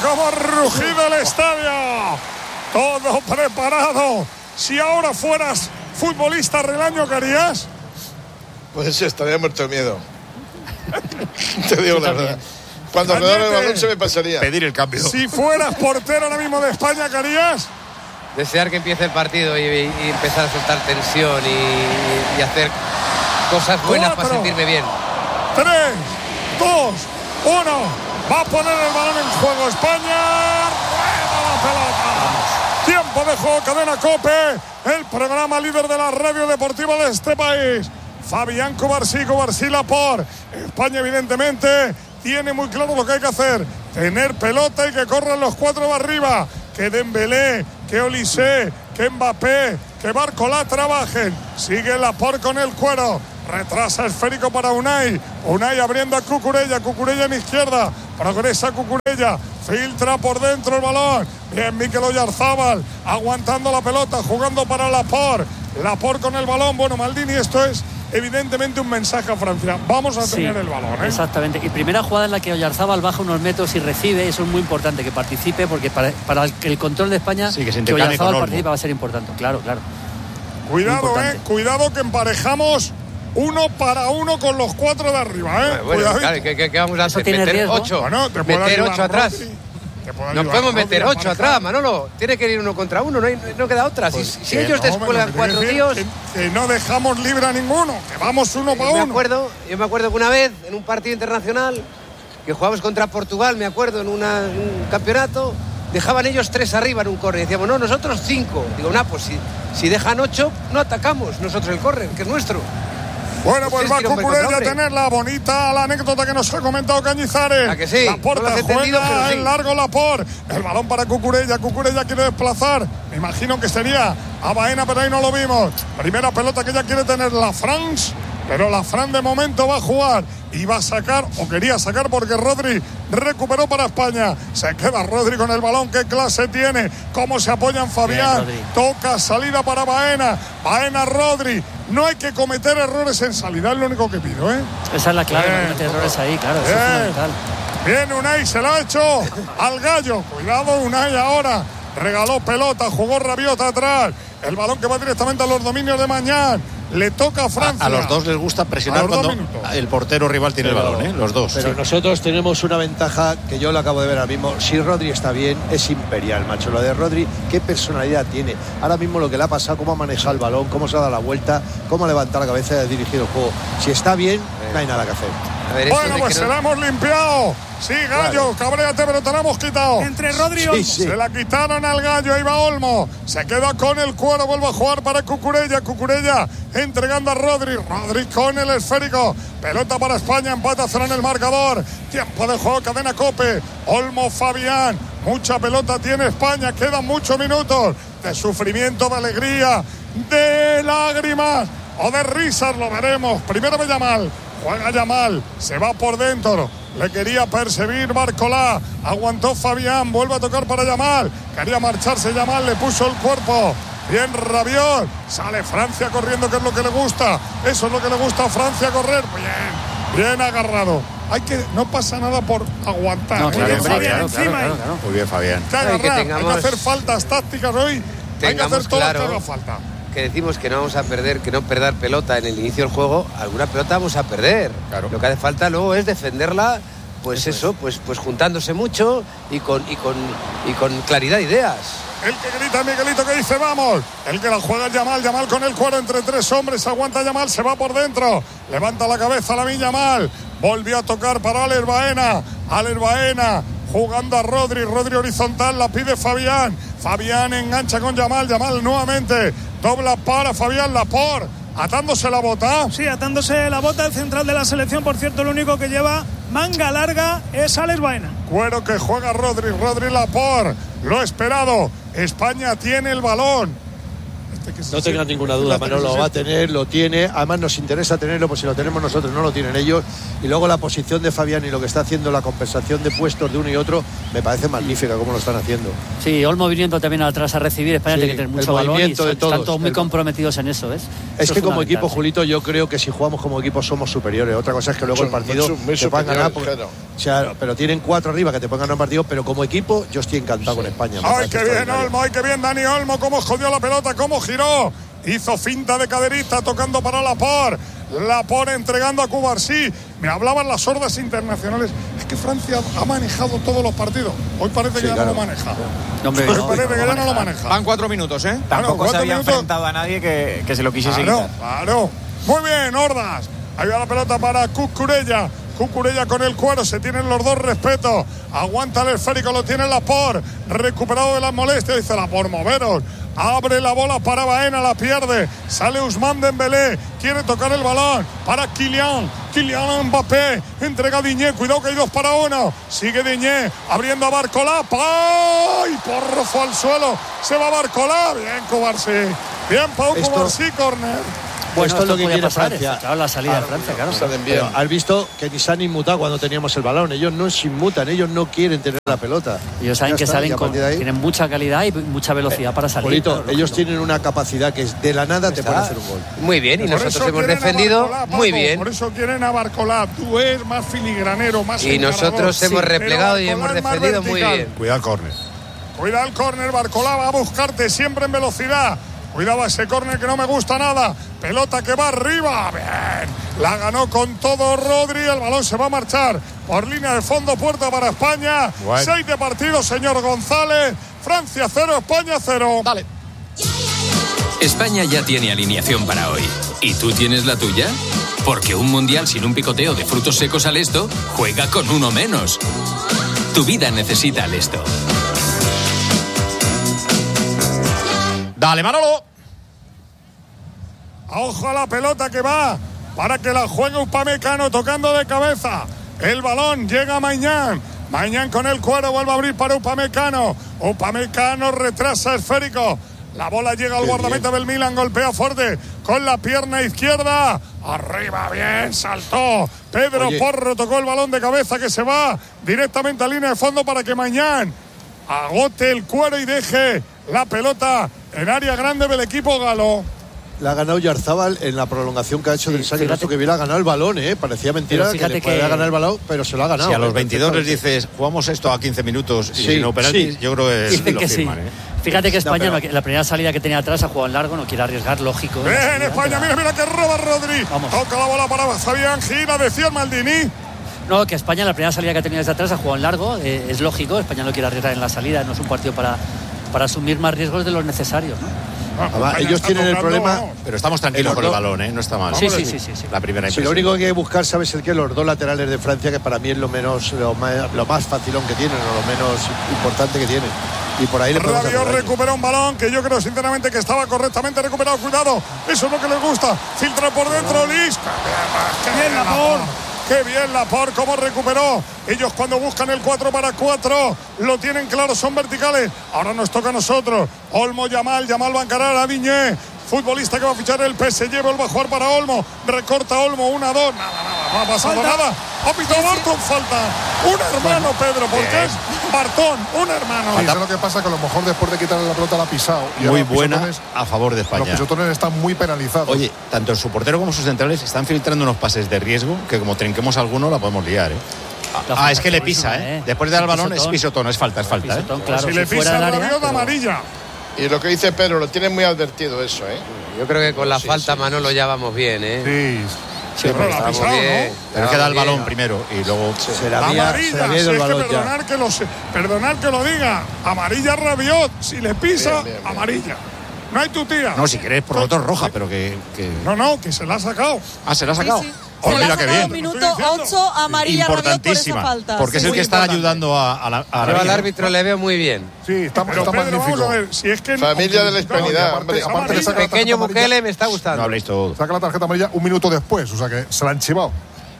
cómo ha rugido el estadio. Todo preparado. Si ahora fueras futbolista Relaño, ¿qué harías? Pues estaría muerto de miedo. Te digo la verdad. Cuando rodara el balón se me pasaría. Pedir el cambio. Si fueras portero ahora mismo de España, ¿qué harías? Desear que empiece el partido y empezar a soltar tensión y hacer cosas buenas para sentirme bien. 3, 2, 1. Va a poner el balón en juego España. Rueda la pelota. Tiempo de juego, Cadena COPE. El programa líder de la radio deportiva de este país. Fabián Cubarsí, Laporte. España evidentemente tiene muy claro lo que hay que hacer. Tener pelota y que corran los 4 de arriba. Que Dembélé, que Olise, que Mbappé, que Barcola trabajen. Sigue Laporte con el cuero. Retrasa esférico para Unai. Unai abriendo a Cucurella en izquierda. Progresa Cucurella. Filtra por dentro el balón. Bien, Mikel Oyarzabal aguantando la pelota, jugando para Laporte. Laporte con el balón. Bueno, Maldini, esto es evidentemente un mensaje a Francia. Vamos a tener el balón, ¿eh? Exactamente. Y primera jugada en la que Oyarzabal baja unos metros y recibe. Eso es muy importante, que participe, porque para el control de España, sí, que Oyarzabal participe va a ser importante. Claro. Cuidado, cuidado que emparejamos 1 para 1 con los 4 de arriba, Bueno, claro, ¿qué vamos a hacer? ¿Meter 8? Bueno, meter 8 atrás. Nos podemos meter 8 atrás, Manolo. Tiene que ir 1 contra 1, no queda otra. Pues si ellos descuelgan 4 tíos. Que no dejamos libre a ninguno, que vamos 1 para 1. Yo me acuerdo que una vez, en un partido internacional, que jugamos contra Portugal, me acuerdo, en un campeonato, dejaban ellos 3 arriba en un córner. Decíamos, no, nosotros 5. Digo, pues si dejan 8, no atacamos nosotros el córner, que es nuestro. Bueno, pues va Cucurella a tener la bonita la anécdota que nos ha comentado Cañizares. ¿A que sí? Laporte juega en largo Laporte. El balón para Cucurella. Cucurella quiere desplazar. Me imagino que sería a Baena, pero ahí no lo vimos. Primera pelota que ya quiere tener la France. Pero la Fran de momento va a jugar y va a sacar, o quería sacar, porque Rodri recuperó para España. Se queda Rodri con el balón. Qué clase tiene, cómo se apoya en Fabián. Bien, toca salida para Baena. Rodri. No hay que cometer errores en salida, es lo único que pido, ¿eh? Esa es la clave, no cometer errores ahí, claro. Eso es fundamental. Bien, Unai se lo ha hecho al Gallo. Cuidado, Unai ahora. Regaló pelota, jugó Rabiot atrás. El balón que va directamente a los dominios de Mañán. Le toca a Francia. A los dos les gusta presionar cuando el portero rival tiene el balón, ¿eh? Los dos. Pero nosotros tenemos una ventaja que yo lo acabo de ver ahora mismo. Si Rodri está bien, es imperial, macho. Lo de Rodri, qué personalidad tiene. Ahora mismo lo que le ha pasado, cómo ha manejado el balón, cómo se ha dado la vuelta, cómo ha levantado la cabeza y ha dirigido el juego. Si está bien, no hay nada que hacer. Bueno, pues se la hemos limpiado. Sí, Gallo, cabréate, pero te la hemos quitado. Entre Rodri y Olmo. Se la quitaron al Gallo, ahí va Olmo. Se queda con el cuero, vuelve a jugar para Cucurella entregando a Rodri con el esférico. Pelota para España, empata a 0 en el marcador. Tiempo de juego, Cadena COPE. Olmo, Fabián. Mucha pelota tiene España, quedan muchos minutos de sufrimiento, de alegría, de lágrimas o de risas, lo veremos. Primero ve Yamal. Juega Yamal, se va por dentro. Le quería perseguir Barcola. Aguantó Fabián, vuelve a tocar para Yamal. Quería marcharse Yamal, le puso el cuerpo. Bien Rabiot. Sale Francia corriendo, que es lo que le gusta. Eso es lo que le gusta a Francia, correr. Bien agarrado. No pasa nada por aguantar. No, claro, claro. Muy bien, Fabián. Hay que hacer faltas tácticas hoy. Hay que hacer todo lo que haga falta. Que decimos que no vamos a perder, que no perder pelota en el inicio del juego, alguna pelota vamos a perder. Claro. Lo que hace falta luego es defenderla, pues juntándose mucho y con claridad de ideas. El que grita Miguelito, que dice vamos. El que la juega Yamal con el cuero entre 3 hombres. Aguanta Yamal, se va por dentro. Levanta la cabeza Lamine Yamal. Volvió a tocar para Alex Baena. Jugando a Rodri horizontal, la pide Fabián engancha con Yamal nuevamente, dobla para Fabián Laporte, atándose la bota. Sí, atándose la bota, el central de la selección, por cierto, el único que lleva manga larga es Alex Baena. Cuero que juega Rodri Laporte, lo esperado, España tiene el balón. este que No tengas ninguna duda, Manolo, lo va a tener, lo tiene. Además nos interesa tenerlo, pues si lo tenemos nosotros no lo tienen ellos. Y luego la posición de Fabián y lo que está haciendo, la compensación de puestos de uno y otro, me parece magnífica como lo están haciendo. Sí, Olmo viniendo también atrás a recibir. España tiene que tener mucho balón y están todos muy comprometidos en eso. Es que como equipo, Julito, yo creo que si jugamos como equipo somos superiores. Otra cosa es que luego el partido te puedan ganar. O sea, pero tienen 4 arriba que te pueden ganar un partido, pero como equipo yo estoy encantado con España. ¡Ay, qué bien, Olmo! ¡Ay, qué bien, Dani Olmo! ¡Cómo jodió la pelota! ¡Cómo giró! Hizo finta de caderista tocando para Laporte. Laporte entregando a Cubarsí. Me hablaban las hordas internacionales. Es que Francia ha manejado todos los partidos. Hoy parece que ya no lo maneja. Hoy parece que ya no lo maneja. Van 4 minutos, ¿eh? Tampoco se había enfrentado a nadie que se lo quisiese quitar. Claro. Muy bien, hordas. Ahí va la pelota para Cucurella. Cucurella con el cuero, se tienen los dos respetos. Aguanta el esférico, lo tiene Laporte. Recuperado de las molestias, dice Laporte, moveros. Abre la bola para Baena, la pierde. Sale Ousmane Dembélé, quiere tocar el balón para Kylian Mbappé. Entrega a Diñé, cuidado que hay 2 para 1. Sigue Diñé, abriendo a Barcolá. ¡Ay! Porro al suelo. Se va Barcolá. Bien, Cubarsí. Bien, Pau Cubarsí, córner. Bueno, esto es lo que quiere Francia. Claro, la salida de Francia, claro. Pero has visto que ni se han inmutado cuando teníamos el balón. Ellos no se inmutan, ellos no quieren tener la pelota. Ellos saben que salen tienen mucha calidad y mucha velocidad para salir. Polito, claro, ellos tienen una capacidad que es de la nada te pueden hacer un gol. Muy bien, y nosotros hemos defendido muy bien. Por eso quieren a Barcolá. Tú eres más filigranero, más y nosotros hemos replegado y hemos defendido muy bien. Cuidado el córner. Cuidado el córner, Barcolá va a buscarte siempre en velocidad. Cuidado ese córner que no me gusta nada. Pelota que va arriba. Bien. La ganó con todo Rodri. El balón se va a marchar por línea de fondo. Puerta para España. 6 de partido, señor González. Francia 0, España 0. Dale. España ya tiene alineación para hoy. ¿Y tú tienes la tuya? Porque un mundial sin un picoteo de frutos secos al Esto juega con uno menos. Tu vida necesita al Esto. Dale, Manolo. Ojo a la pelota que va para que la juegue Upamecano tocando de cabeza. El balón llega a Mañán. Mañán con el cuero vuelve a abrir para Upamecano. Upamecano retrasa esférico. La bola llega al guardameta del Milan. Golpea fuerte con la pierna izquierda. Arriba, bien, saltó. Pedro Porro tocó el balón de cabeza que se va directamente a línea de fondo para que Mañán agote el cuero y deje la pelota en área grande del equipo galo. La ha ganado Yarzábal en la prolongación que ha hecho del ensayo. Que hubiera ganado el balón, parecía mentira que le podía ganar el balón, pero se lo ha ganado. Si a los 22 les dices, jugamos esto a 15 minutos y si no penaltis, yo creo que lo firman. Fíjate que España, la primera salida que tenía atrás, ha jugado en largo, no quiere arriesgar, lógico. Bien, España, mira que roba Rodri. Toca la bola para Fabián Gina, decía Maldini. No, que España, la primera salida que tenía desde atrás, ha jugado en largo, es lógico. España no quiere arriesgar en la salida, no es un partido para asumir más riesgos de los necesarios, ¿no? Ellos tienen el problema, pero estamos tranquilos con el balón, no está mal. Sí. La primera impresión. Lo único que hay que buscar, ¿sabes el qué? Los dos laterales de Francia, que para mí es lo más facilón que tienen, o lo menos importante que tienen. Y por ahí le podemos hacer daño. Recupera un balón que yo creo sinceramente que estaba correctamente recuperado. Cuidado, eso es lo que les gusta. Filtra por dentro, Lis. ¡Qué bien, Laporte! ¡Qué bien Laporte! ¿Cómo recuperó? Ellos cuando buscan el 4-4 lo tienen claro, son verticales. Ahora nos toca a nosotros. Olmo, Yamal va a encarar a Diñé. Futbolista que va a fichar el PSG, vuelve a jugar para Olmo. Recorta Olmo, 1-2. Nada, no ha pasado nada. Ha pitado Barton, falta. Un hermano, Pedro, porque es Bartón, un hermano. Eso es lo que pasa, que a lo mejor después de quitarle la pelota la ha pisado. Muy buena a favor de España. Los pisotones están muy penalizados. Oye, tanto su portero como sus centrales están filtrando unos pases de riesgo que como trinquemos alguno la podemos liar, es que le pisa, Después de dar el balón es pisotón, es falta. Pisotón, claro, si le pisa la rabiota amarilla. Y lo que dice Pedro, lo tiene muy advertido eso, Yo creo que con la falta, Manolo, ya vamos bien, Sí, pero la ha pisado, ¿no? Pero que da el balón primero y luego amarilla, si es que perdonar que lo diga. Amarilla Rabiot, si le pisa, bien. Amarilla. No hay tu tía. No, si querés por otro roja, pero que... No, que se la ha sacado. ¿Se la ha sacado? Sí. Se la ha sacado minuto 8, amarilla Rabiot por esa falta. Porque es el que está ayudando a la al árbitro le veo muy bien. Sí, está magnífico. Vamos a ver, si es que familia de la hispanidad. Aparte pequeño Bukele me está gustando. No habléis todo. Saca la tarjeta amarilla un minuto después, o sea que se la han chivado.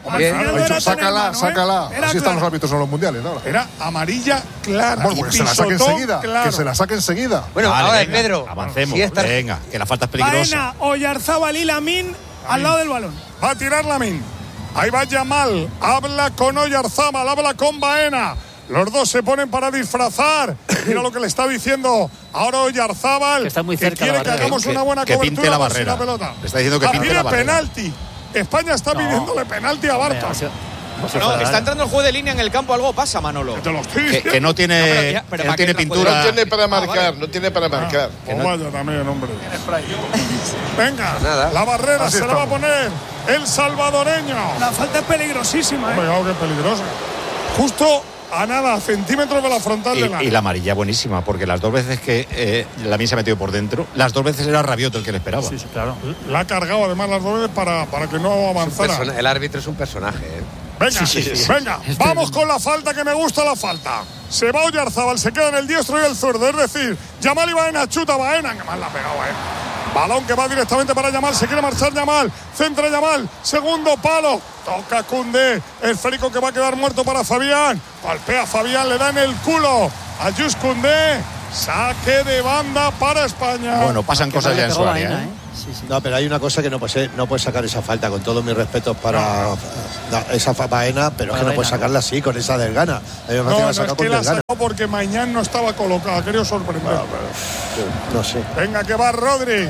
Sácala. Así están los árbitros en los mundiales, ¿no? Era amarilla clara. Bueno, porque se la saque enseguida. Claro. Que se la saque enseguida. Bueno, vale, ahora venga, Pedro. Avancemos. Venga, que la falta es peligrosa. Baena, Oyarzabal y Lamín al lado del balón. Va a tirar Lamín. Ahí va Yamal. Habla con Oyarzabal, habla con Baena. Los dos se ponen para disfrazar. Mira lo que le está diciendo ahora Oyarzabal. Que está muy cerca. Quiere que hagamos una buena que cobertura. Pinte la barrera. La pelota. Le está diciendo que pinte la barrera. Penalti. España está pidiéndole penalti a Bartos. No, está entrando el juego de línea en el campo, algo pasa, Manolo. Que no tiene, no tiene pintura. No tiene para marcar, no tiene para marcar. Vaya también, hombre. Venga, la barrera así se la va a poner el salvadoreño. La falta es peligrosísima, Hombre, que es peligrosa. Justo a nada, centímetros de la frontal del área. Y la amarilla buenísima, porque las dos veces que Lamín se ha metido por dentro, las dos veces era Rabiot el que le esperaba. Sí, claro. La ha cargado además las dos veces para que no avanzara. El árbitro es un personaje, Venga, venga, vamos con la falta, que me gusta la falta. Se va Oyarzabal, se queda en el diestro y el zurdo. Es decir, Yamal y Baena, chuta Baena, que mal la ha pegado Baena. Balón que va directamente para Yamal, se quiere marchar Yamal, centra Yamal, segundo palo, toca Koundé, el férico que va a quedar muerto para Fabián, golpea Fabián, le da en el culo a Jules Koundé, saque de banda para España. Bueno, pasan cosas ya en su área, No, pero hay una cosa que no puede sacar esa falta, con todos mis respetos para esa Baena, pero es que no puede sacarla así, con esa desgana. No, es que la sacó porque Mañán no estaba colocada, quería sorprender. No sé. Venga, que va Rodri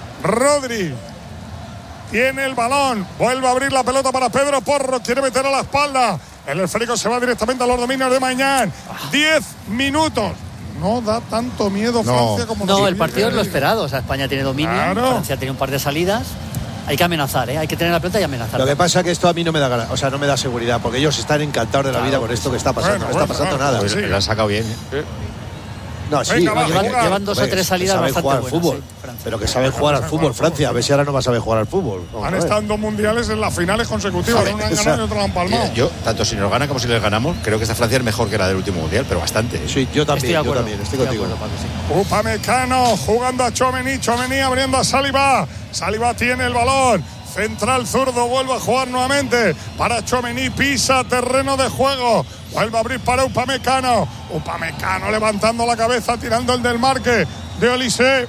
tiene el balón, vuelve a abrir la pelota para Pedro Porro, quiere meter a la espalda, el esférico se va directamente a los dominios de Mañán. 10 minutos. No da tanto miedo Francia como no, el partido es lo esperado. O sea, España tiene dominio, claro. Francia tiene un par de salidas. Hay que amenazar, hay que tener la pelota y amenazar. Lo que pasa es que esto a mí no me da ganas, o sea, no me da seguridad, porque ellos están encantados de la vida con esto que está pasando. No está pasando nada. Sí. Lo han sacado bien. No, sí, llevan 2 o 3 salidas bastante jugar buenas. Al fútbol, pero que saben jugar al fútbol, Francia. A ver si ahora no va a saber jugar al fútbol. Han estado en 2 mundiales en las finales consecutivas. Una han ganado y otra han palmado. Yo, tanto si nos gana como si les ganamos, creo que esta Francia es mejor que la del último mundial, pero bastante. Sí, yo también, estoy contigo. Upamecano jugando a Tchouaméni abriendo a Saliba. Saliba tiene el balón. Central zurdo, vuelve a jugar nuevamente para Tchouaméni, pisa terreno de juego, vuelve a abrir para Upamecano levantando la cabeza, tirando el del marque de Olise.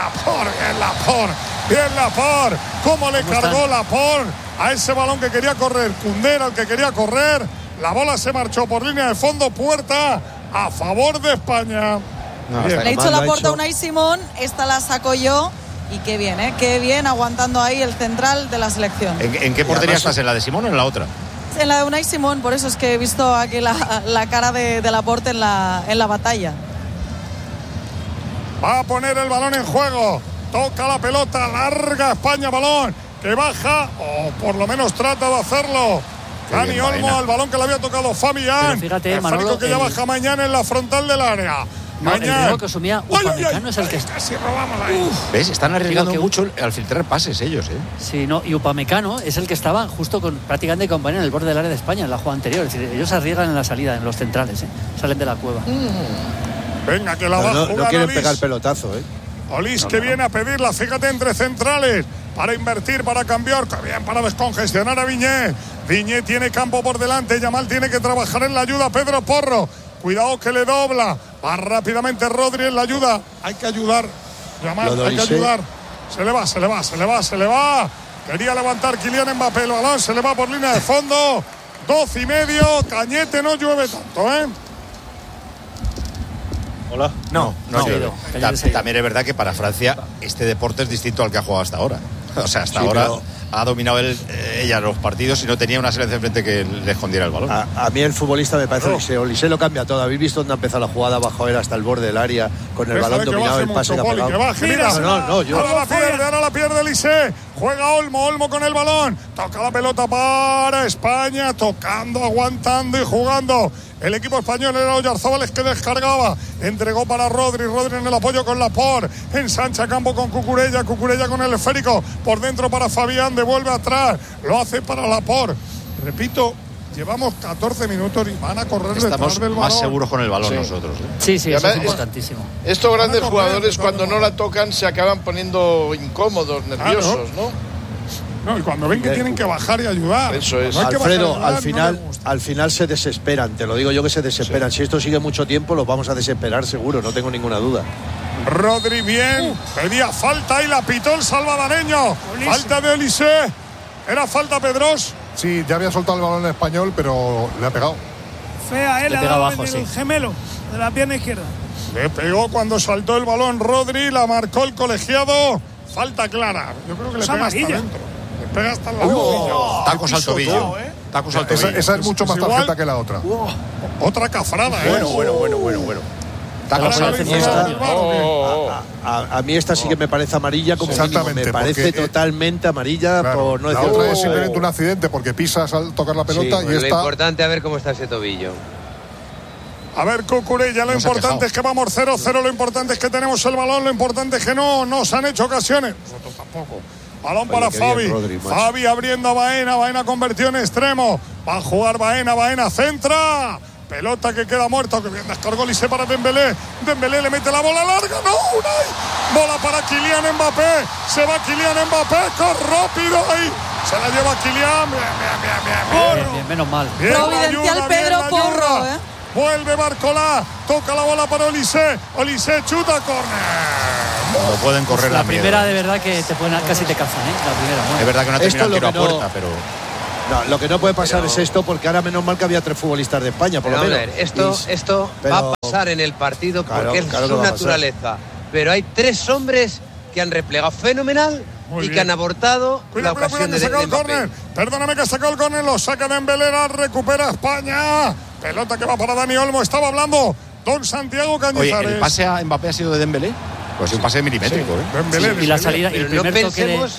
Bien Laporte, cómo le cargó Laporte a ese balón que quería correr Koundé, al que quería correr, la bola se marchó por línea de fondo, puerta a favor de España. Le ha hecho Laporte a Unai Simón, esta la saco yo. Y qué bien aguantando ahí el central de la selección. ¿En qué portería estás? ¿En la de Simón o en la otra? En la de Unai Simón, por eso es que he visto aquí la cara de Laporte en la batalla. Va a poner el balón en juego, toca la pelota, larga España, balón que baja, o por lo menos trata de hacerlo. Dani Olmo al balón que le había tocado Fabián. Fíjate, el Manolo, que ya baja mañana en la frontal del área. No, el riesgo que asumía Upamecano es el que está. Casi robamos ahí. ¿Ves? Están arriesgando mucho al filtrar pases ellos, Sí, no, y Upamecano es el que estaba justo prácticamente con Baena en el borde del área de España en la jugada anterior. Es decir, ellos arriesgan en la salida, en los centrales, salen de la cueva. Venga, que la va a jugar. No quieren pegar pelotazo, Olís que viene a pedirla, fíjate, entre centrales, para invertir, para cambiar, que bien, para descongestionar a Viñé. Viñé tiene campo por delante, Yamal tiene que trabajar en la ayuda, Pedro Porro. Cuidado que le dobla. Va rápidamente Rodri en la ayuda. Hay que ayudar. Yamal, hay que ayudar. Se le va. Quería levantar Kylian Mbappé el balón. Se le va por línea de fondo. 12:30. Cañete, no llueve tanto, Hola. No llueve. También es verdad que para Francia este deporte es distinto al que ha jugado hasta ahora. O sea, hasta ahora ha dominado ella los partidos y no tenía una selección frente que le escondiera el balón. A mí el futbolista me parece que Olise lo cambia todo. ¿Habéis visto dónde ha empezado la jugada bajo él hasta el borde del área con el balón dominado, el pase que ha pegado? Ahora la pierde Olise. Juega Olmo con el balón. Toca la pelota para España, tocando, aguantando y jugando. El equipo español era Oyarzabal que descargaba. Entregó para Rodri en el apoyo con Laporte. Ensancha campo con Cucurella con el esférico. Por dentro para Fabián, devuelve atrás. Lo hace para Laporte. Repito, llevamos 14 minutos y van a correr detrás del balón. Más seguros con el balón nosotros. Sí, eso es importantísimo. Estos grandes jugadores cuando no la tocan se acaban poniendo incómodos, nerviosos, ¿no? No, y cuando ven que tienen que bajar y ayudar. Eso es. No Alfredo, ayudar, al final se desesperan, te lo digo yo que se desesperan. Si esto sigue mucho tiempo, los vamos a desesperar seguro, no tengo ninguna duda. Rodri bien, pedía falta y la pitó el salvadoreño. Falta de Olise. ¿Era falta, Pedros? Sí, ya había soltado el balón en español, pero le ha pegado. Fea, él Le ha pega dado abajo, en el sí. gemelo de la pierna izquierda. Le pegó cuando saltó el balón Rodri, la marcó el colegiado. Falta clara. Yo creo que le pega hasta dentro. Le pega hasta la rodilla. Tacos al tobillo. Tacos al tobillo. Esa es mucho más igual. tarjeta que la otra. Otra cafrada, Bueno. Tacos al tobillo. A mí esta sí que me parece amarilla, como mínimo. Exactamente, Me parece porque, totalmente amarilla, claro, por no la decir otra otra es cosa. simplemente un accidente porque pisas al tocar la pelota Sí, y Lo esta. importante a ver cómo está ese tobillo. A ver, Cucurella, lo importante es que vamos 0-0, lo importante es que tenemos el balón, lo importante es que no nos han hecho ocasiones. Nosotros tampoco. Balón para Fabi. Rodri, Fabi abriendo a Baena, Baena convertido en extremo. Va a jugar Baena, Baena centra. Pelota que queda muerto, que bien descargó Olise para Dembélé. Dembélé le mete la bola larga, no, Unai. Bola para Kylian Mbappé. Se va Kylian Mbappé, corre rápido ahí. Se la lleva Kylian. Bien, menos mal. Bien, Providencial ayuda, Pedro bien, Porro, ayuda. Vuelve Barcolá, toca la bola para Olise. Olise chuta, córner. No pueden correr La la miedo. primera de verdad que te pueden, casi te cazan, ¿eh? La primera. Bueno. Es verdad que no ha Esto terminado el tiro a lo que no- puerta, pero No, lo que no puede pasar es esto, porque ahora menos mal que había 3 futbolistas de España, por Pero, lo a menos. ver, esto pero- va a pasar en el partido Claro, porque claro es que su va a pasar. naturaleza. Pero hay 3 hombres que han replegado fenomenal Muy y bien. que han abortado Cuidado, la ocasión que de sacó el Mbappé. córner. Perdóname que sacó el córner, lo saca Dembélé, la recupera España. Pelota que va para Dani Olmo, estaba hablando Don Santiago oye, Cañizares. ¿el pase a Mbappé ha sido de Dembélé? Pues sí, un pase milimétrico, ¿eh? Dembélé, Y la salida, y el Pero no primer toque de... pensemos,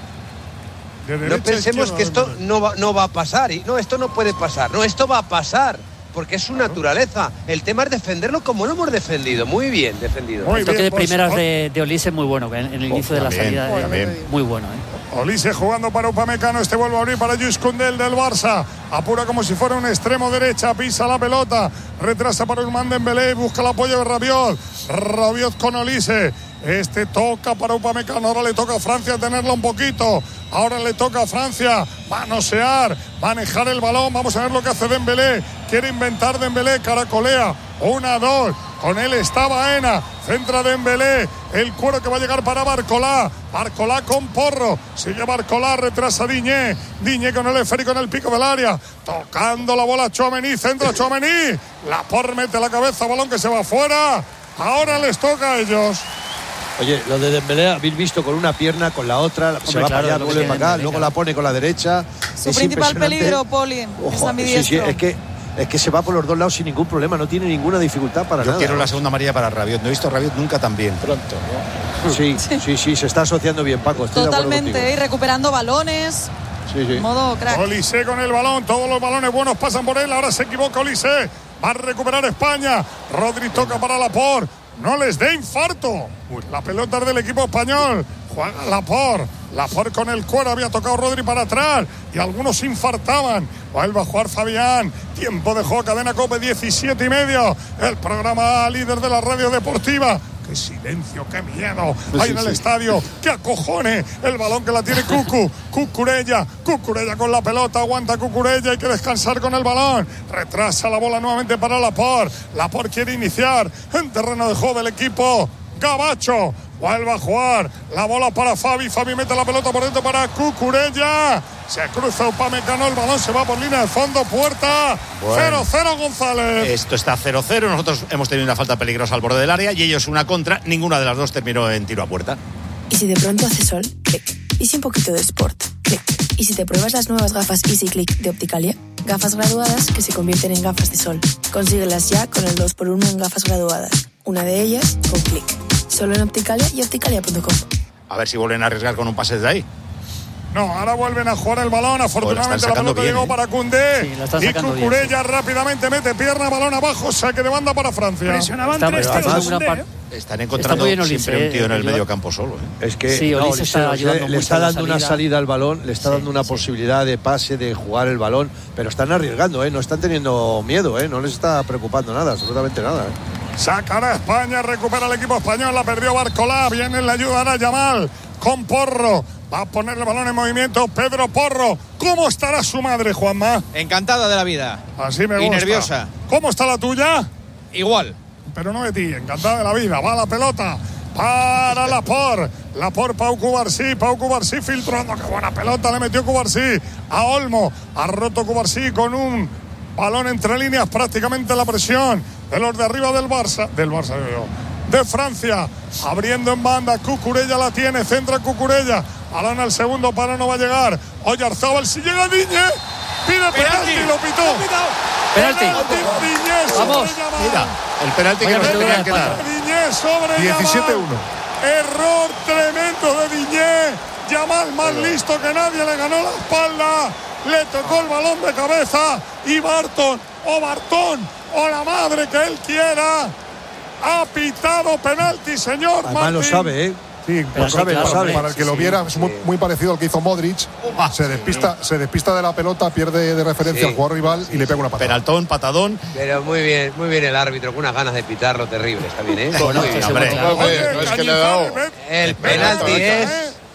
de no derecha a pensemos que izquierda, esto no va a pasar. Y no, esto no puede pasar. No, esto va a pasar. Porque es su naturaleza. El tema es defenderlo como lo hemos defendido. Muy bien defendido. Muy El toque bien, de pues, primeras de Olise muy bueno, en el inicio de la también, salida. también. Muy bueno, ¿eh? Olise jugando para Upamecano, este vuelve a abrir para Lluís Koundé del Barça, apura como si fuera un extremo derecha, pisa la pelota, retrasa para Ousmane Dembélé, busca el apoyo de Rabiot, Rabiot con Olise, este toca para Upamecano, ahora le toca a Francia tenerla un poquito, ahora le toca a Francia manosear, manejar el balón, vamos a ver lo que hace Dembélé, quiere inventar Dembélé, caracolea, 1-2, con él está Baena, centra Dembélé, el cuero que va a llegar para Barcolá, Barcolá con Porro, sigue Barcolá, retrasa Diñé, Diñé con el esférico en el pico del área, tocando la bola Tchouaméni, centra Tchouaméni, Laporte mete la cabeza, balón que se va afuera, ahora les toca a ellos. Oye, lo de Dembélé, habéis visto con una pierna, con la otra, se va claro, para allá, lo vuelve que para acá, Dembélé, luego claro. la pone con la derecha. Su Es principal impresionante. peligro, Poli, es Ojo, sí, ambidiestro. es que se va por los dos lados sin ningún problema, no tiene ninguna dificultad para Yo nada. quiero la segunda amarilla para Rabiot. No he visto a Rabiot nunca tan bien. Pronto, ¿no? Sí, se está asociando bien, Paco. Estoy de acuerdo Totalmente, contigo. y recuperando balones. Sí. Modo crack. Olise con el balón, todos los balones buenos pasan por él, ahora se equivoca Olise, va a recuperar España, Rodri toca para Laporte, no les dé infarto, la pelota es del equipo español, juega Laporte con el cuero, había tocado Rodri para atrás y algunos infartaban, vuelve a jugar Fabián, tiempo de juego, cadena COPE 17:30, el programa líder de la radio deportiva. ¡Qué silencio, qué miedo! Hay en el estadio, ¡qué acojone! El balón que la tiene Cucurella con la pelota, aguanta Cucurella, hay que descansar con el balón. Retrasa la bola nuevamente para Laporte. Laporte quiere iniciar en terreno de juego del equipo Gabacho. Vuelve a jugar la bola para Fabi mete la pelota por dentro para Cucurella, se cruza Upamecano, el balón se va por línea de fondo, puerta, Bueno. 0-0 González. Esto está 0-0. Nosotros hemos tenido una falta peligrosa al borde del área y ellos una contra. Ninguna de las dos terminó en tiro a puerta. Y si de pronto hace sol, clic. Y si un poquito de sport, clic. Y si te pruebas las nuevas gafas Easy Click de Opticalia, gafas graduadas que se convierten en gafas de sol. Consíguelas ya con el 2x1 en gafas graduadas. Una de ellas con clic. Solo en Opticalia y opticalia.com. A ver si vuelven a arriesgar con un pase desde ahí. No, ahora vuelven a jugar el balón. Afortunadamente la pelota llegó para Koundé. Sí, la están y sacando Cucurella bien, rápidamente mete pierna, balón abajo, saque de banda para Francia. Presionaban Está- tres está tíos, haciendo una Koundé, Están encontrando muy bien siempre Olise, un tío en el ayuda. medio campo solo. Es que Sí, Olise está ayudando le mucho está en la dando una salida. salida al balón, le está dando una posibilidad de pase, de jugar el balón, pero están arriesgando, no están teniendo miedo, no les está preocupando nada, absolutamente nada. Sacará a España, recupera el equipo español, la perdió Barcolá, viene, le ayudará Yamal con Porro, Va a poner el balón en movimiento Pedro Porro. ¿Cómo estará su madre, Juanma? Encantada de la vida. Así me gusta. Y nerviosa. ¿Cómo está la tuya? Igual. Pero no de ti, encantada de la vida. Va la pelota para Laporte. Laporte, Pau Cubarsí filtrando. Qué buena pelota le metió Cubarsí a Olmo. Ha roto Cubarsí con un balón entre líneas, prácticamente la presión de los de arriba del Barça de Francia. Abriendo en banda, Cucurella la tiene, centra Cucurella. Balón al segundo palo, no va a llegar. Oyarzábal, si llega Diñé. Pide penalti, lo pitó. Penalti. Diñé Vamos, mira, el penalti que nos tenían que dar. Diñé sobre 17-1. Error tremendo de Diñé. Yamal más listo que nadie, le ganó la espalda. Le tocó el balón de cabeza. Y Barton o la madre que él quiera, ha pitado penalti, señor. Además lo sabe, ¿eh? Sí, lo sabe. Para el que lo viera, es muy parecido al que hizo Modric. Se despista de la pelota, pierde de referencia al jugador rival y le pega una patada. Penaltón, patadón. Pero muy bien el árbitro, con unas ganas de pitarlo terrible. Está bien, ¿eh? Bueno, Muy bien. hombre, no es que le he dado. El penalti es...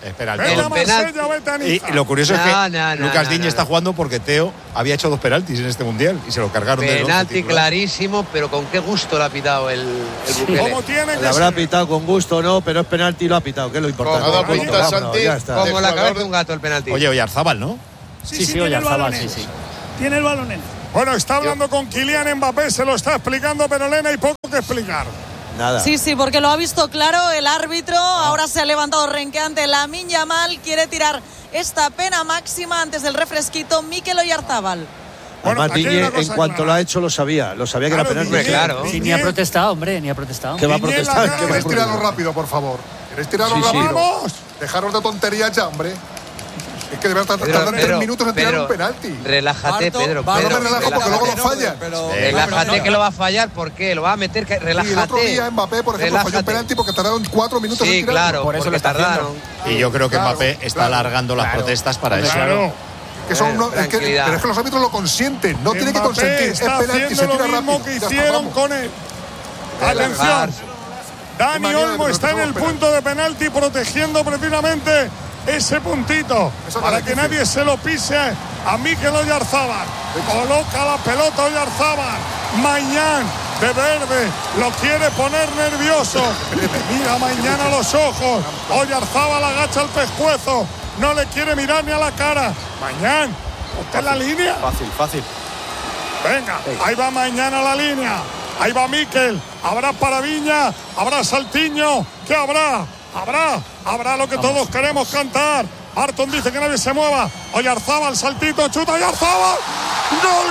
Y lo curioso es que Lucas Diñé está jugando porque Teo había hecho 2 penaltis en este mundial y se lo cargaron. Penalti clarísimo, pero con qué gusto lo ha pitado el Bukele. ¿Cómo tiene que lo habrá pitado con gusto, no, pero es penalti y lo ha pitado, que es lo importante. Como la cabeza de un gato el penalti. Oye, Oyarzábal, ¿no? Sí, Oyarzábal, sí. Tiene el balón él. Bueno, está hablando con Kylian Mbappé, se lo está explicando, pero Elena, hay poco que explicar. Nada. Sí, porque lo ha visto claro el árbitro. Ahora se ha levantado renqueante Lamine Yamal. Quiere tirar esta pena máxima antes del refresquito Mikel Oyarzábal. Además, Diñé, en cuanto lo ha hecho, lo sabía que era penalti. Claro. Sí, ni ha protestado, hombre, ni ha protestado. ¿Qué va a protestar? ¿Queréis tirarlo rápido, por favor? ¿Queréis tirarlo rápido? ¡Vamos! Dejaros de tonterías ya, hombre. Es que debes tardar 3 minutos en tirar un penalti. Relájate, Pedro. No me relajo porque luego lo falla. Relájate que lo va a fallar. ¿Por qué? Lo va a meter. Relájate. Y el otro día Mbappé, por ejemplo, falló un penalti porque tardaron 4 minutos en tirarlo. Sí, claro, por eso lo tardaron. Y yo creo que Mbappé está alargando las protestas para eso. Pero es que los árbitros lo consienten. No tiene que consentir. Es penalti, se tira lo mismo rápido. que hicieron con él. Atención. Dani Olmo está en el punto de penalti protegiendo precisamente ese puntito para que nadie se lo pise a Mikel Oyarzábal. Coloca la pelota Oyarzábal. Mañana de verde lo quiere poner nervioso. Mira mañana a los ojos. Oyarzábal agacha el pescuezo. No le quiere mirar ni a la cara. Mañana, ¿usted en la línea? Fácil. Venga, ahí va mañana la línea. Ahí va Mikel. Habrá para Viña. Habrá Saltiño. ¿Qué habrá? Habrá lo que todos queremos cantar. Barton dice que nadie se mueva. Oyarzábal, saltito, chuta Oyarzábal. ¡Gol!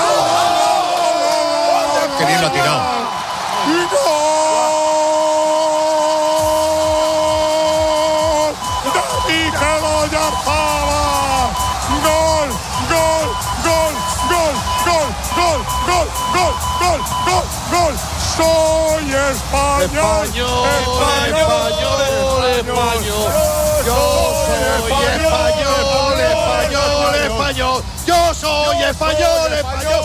¡Qué bien lo ha tirado! ¡Gol! ¡De Mikel Oyarzábal! ¡Gol! ¡Soy español! ¡Yo soy español!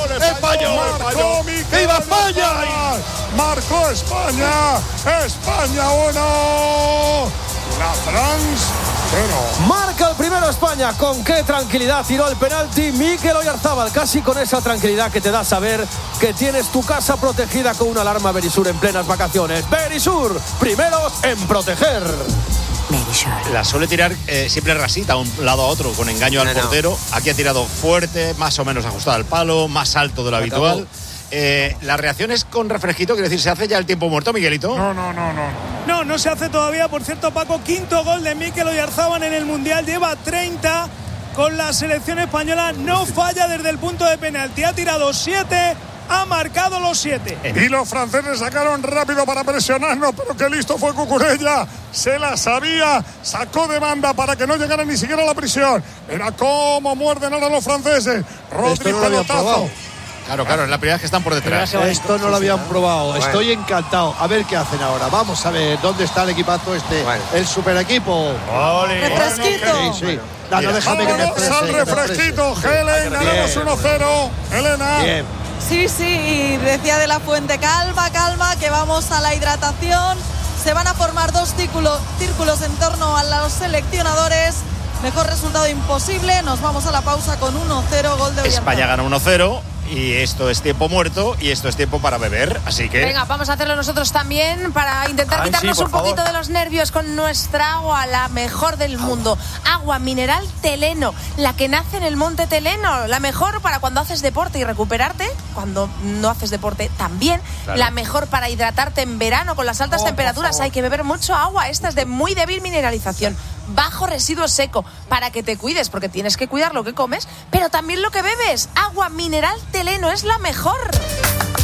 ¡Viva España! Marcó España. España 1. La France 0. Marca el primero España. Con qué tranquilidad tiró el penalti Mikel Oyarzábal. Casi con esa tranquilidad que te da saber que tienes tu casa protegida con una alarma Verisur en plenas vacaciones. Verisur, primeros en proteger. La suele tirar siempre rasita a un lado a otro con engaño al portero. Aquí ha tirado fuerte, más o menos ajustada al palo, más alto de lo habitual. Las reacciones con refresquito, quiere decir, ¿se hace ya el tiempo muerto, Miguelito? No se hace todavía. Por cierto, Paco, 5º gol de Mikel Oyarzábal en el Mundial. Lleva 30 con la selección española. No falla desde el punto de penalti. Ha tirado 7. Ha marcado los 7. Y los franceses sacaron rápido para presionarnos, pero qué listo fue Cucurella. Se la sabía, sacó de banda para que no llegara ni siquiera a la prisión. Era como muerden ahora los franceses. Rodri, pelotazo. Claro, es la primera vez que están por detrás. Esto no lo habían probado. Estoy encantado. A ver qué hacen ahora. Vamos a ver dónde está el equipazo este. El super equipo. Refresquito. Sí. No, déjame que me exprese. Al refresquito, Helen. Ganamos 1-0. Elena. Bien. Sí, y decía de la Fuente, calma, que vamos a la hidratación. Se van a formar dos círculos en torno a los seleccionadores. Mejor resultado imposible. Nos vamos a la pausa con 1-0, gol de Oyarzabal. España gana 1-0 y esto es tiempo muerto y esto es tiempo para beber, así que... Venga, vamos a hacerlo nosotros también para intentar quitarnos un poquito de los nervios con nuestra agua, la mejor del mundo. Agua mineral Teleno, la que nace en el monte Teleno, la mejor para cuando haces deporte y recuperarte, cuando no haces deporte también, claro. La mejor para hidratarte en verano con las altas temperaturas. Hay que beber mucho agua, esta es de muy débil mineralización, bajo residuo seco, para que te cuides, porque tienes que cuidar lo que comes, pero también lo que bebes. Agua mineral Teleno es la mejor.